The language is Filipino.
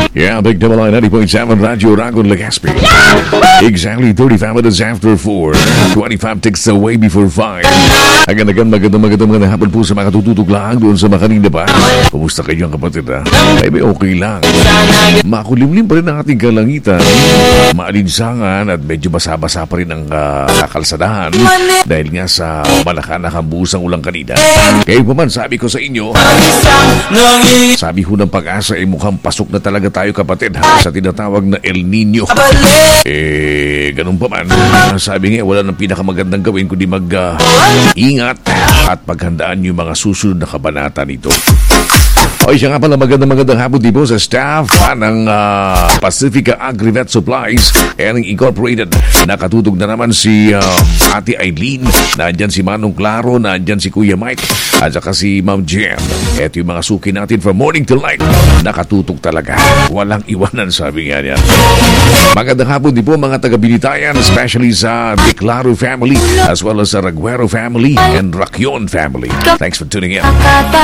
Yeah, Big Double I 90.7 Radyo Ragon Legazpi. Exactly 35 minutes after 4. 25 ticks away before 5. Magandang hapon po sa mga tututog lang doon sa mga kanina pa. Kumusta kayo ang kapatid ha? Ay may okay lang. Makulimlim pa rin ang ating kalangitan. Maalinsangan at medyo basa-basa pa rin ang kakalsadahan. Dahil nga sa malakanang hambusang ulang kanina. Kaya pa man sabi ko sa inyo, sabi ho ng Pag-asa ay mukhang pasok na talaga tayo kapatid ha, sa tinatawag na El Nino. Ganun pa man, sabi nga wala nang pinakamagandang gawin kundi mag-ingat at paghandaan yung mga susunod na kabanata nito. O siya nga pala, magandang hapon din po sa staff ng Pacifica Agrivet Supplies and Incorporated. Nakatutog na naman si Ate Eileen, nandyan si Manong Claro, nandyan si Kuya Mike, at saka si Ma'am Jem. Ito yung mga suki natin from morning till night. Nakatutog talaga. Walang iwanan, sabi nga niya. Magandang hapon din po mga taga-Binitayan, especially sa De Claro family, as well as sa Raguero family and Racion family. Thanks for tuning in.